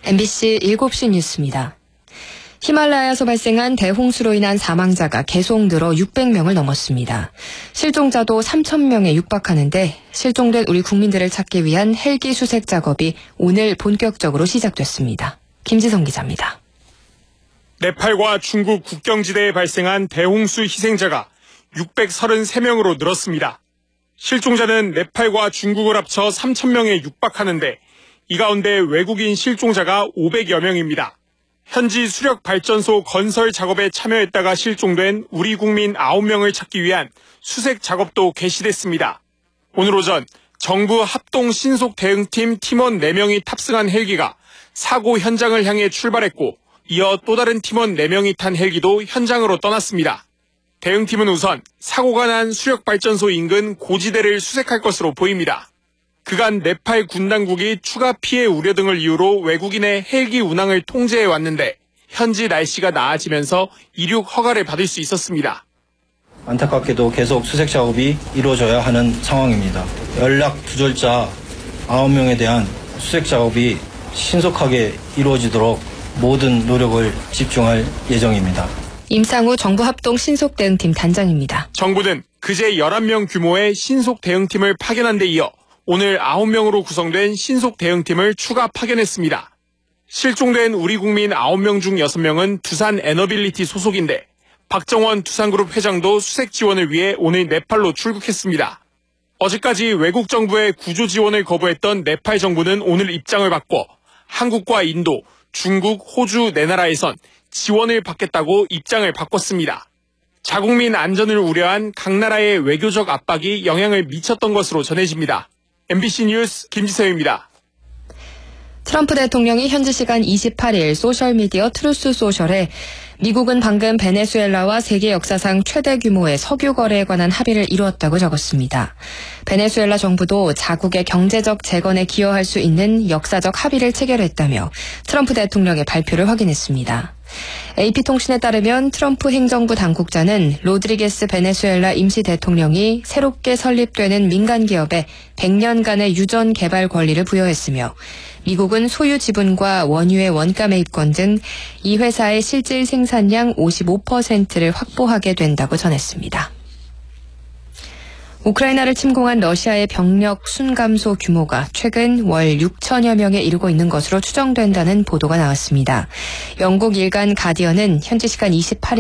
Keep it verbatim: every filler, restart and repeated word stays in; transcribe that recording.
엠비씨 일곱 시 뉴스입니다. 히말라야에서 발생한 대홍수로 인한 사망자가 계속 늘어 육백 명을 넘었습니다. 실종자도 삼천 명에 육박하는데 실종된 우리 국민들을 찾기 위한 헬기 수색 작업이 오늘 본격적으로 시작됐습니다. 김지성 기자입니다. 네팔과 중국 국경지대에 발생한 대홍수 희생자가 육백삼십삼 명으로 늘었습니다. 실종자는 네팔과 중국을 합쳐 삼천 명에 육박하는데 이 가운데 외국인 실종자가 오백여 명입니다. 현지 수력발전소 건설 작업에 참여했다가 실종된 우리 국민 아홉 명을 찾기 위한 수색 작업도 개시됐습니다. 오늘 오전 정부 합동 신속 대응팀 팀원 네 명이 탑승한 헬기가 사고 현장을 향해 출발했고 이어 또 다른 팀원 네 명이 탄 헬기도 현장으로 떠났습니다. 대응팀은 우선 사고가 난 수력발전소 인근 고지대를 수색할 것으로 보입니다. 그간 네팔 군 당국이 추가 피해 우려 등을 이유로 외국인의 헬기 운항을 통제해 왔는데 현지 날씨가 나아지면서 이륙 허가를 받을 수 있었습니다. 안타깝게도 계속 수색 작업이 이루어져야 하는 상황입니다. 연락 두절자 아홉 명에 대한 수색 작업이 신속하게 이루어지도록 모든 노력을 집중할 예정입니다. 임상우 정부 합동 신속 대응팀 단장입니다. 정부는 그제 열한 명 규모의 신속 대응팀을 파견한 데 이어 오늘 아홉 명으로 구성된 신속 대응팀을 추가 파견했습니다. 실종된 우리 국민 아홉 명 중 여섯 명은 두산 에너빌리티 소속인데 박정원 두산그룹 회장도 수색 지원을 위해 오늘 네팔로 출국했습니다. 어제까지 외국 정부의 구조 지원을 거부했던 네팔 정부는 오늘 입장을 바꿔 한국과 인도, 중국, 호주 네 나라에선 지원을 받겠다고 입장을 바꿨습니다. 자국민 안전을 우려한 각 나라의 외교적 압박이 영향을 미쳤던 것으로 전해집니다. 엠비씨 뉴스 김지서입니다. 트럼프 대통령이 현지 시간 이십팔 일 소셜미디어 트루스 소셜에 미국은 방금 베네수엘라와 세계 역사상 최대 규모의 석유 거래에 관한 합의를 이루었다고 적었습니다. 베네수엘라 정부도 자국의 경제적 재건에 기여할 수 있는 역사적 합의를 체결했다며 트럼프 대통령의 발표를 확인했습니다. 에이피통신에 따르면 트럼프 행정부 당국자는 로드리게스 베네수엘라 임시 대통령이 새롭게 설립되는 민간 기업에 백 년간의 유전 개발 권리를 부여했으며 미국은 소유 지분과 원유의 원가 매입권 등 이 회사의 실질 생산량 오십오 퍼센트를 확보하게 된다고 전했습니다. 우크라이나를 침공한 러시아의 병력 순감소 규모가 최근 월 육천여 명에 이르고 있는 것으로 추정된다는 보도가 나왔습니다. 영국 일간 가디언은 현지 시간 이십팔 일